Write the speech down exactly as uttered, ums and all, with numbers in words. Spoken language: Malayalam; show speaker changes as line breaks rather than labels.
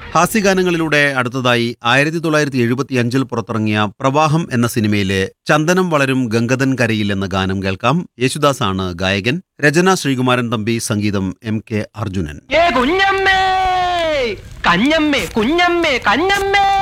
ഹാസ്യഗാനങ്ങളിലൂടെ അടുത്തതായി ആയിരത്തി തൊള്ളായിരത്തി എഴുപത്തി അഞ്ചിൽ പുറത്തിറങ്ങിയ പ്രവാഹം എന്ന സിനിമയിലെ ചന്ദനം വളരും ഗംഗധൻ കരയിൽ എന്ന ഗാനം കേൾക്കാം. യേശുദാസാണ് ഗായകൻ. രചന ശ്രീകുമാരൻ തമ്പി, സംഗീതം എം കെ അർജുനൻ.
ഏ കുഞ്ഞമ്മേ കഞ്ഞമ്മേ കുഞ്ഞമ്മേ കഞ്ഞമ്മേ